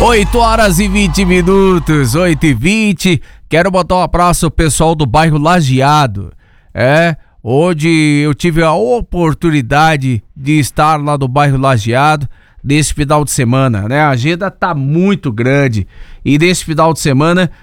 8h20, 8h20. Quero botar um abraço ao pessoal do bairro Lajeado. Hoje eu tive a oportunidade de estar lá do bairro Lajeado nesse final de semana, né? A agenda tá muito grande e nesse final de semana